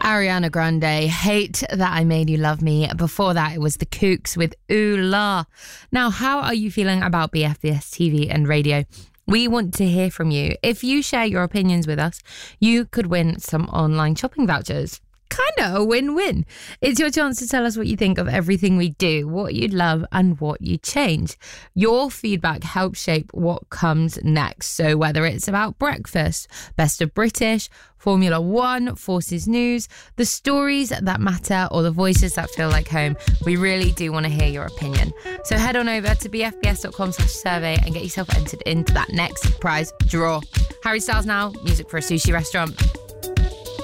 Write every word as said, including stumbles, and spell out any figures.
Ariana Grande, Hate That I Made You Love Me. Before that, it was The Kooks with Ooh La. Now, how are you feeling about B F B S T V and radio? We want to hear from you. If you share your opinions with us, you could win some online shopping vouchers. Kind of a win-win. It's your chance to tell us what you think of everything we do, what you'd love and what you change. Your feedback helps shape what comes next. So whether it's about breakfast, Best of British, Formula One, Forces News, the stories that matter or the voices that feel like home, we really do want to hear your opinion. So head on over to bfbs.com slash survey and get yourself entered into that next prize draw. Harry Styles now, music for a sushi restaurant.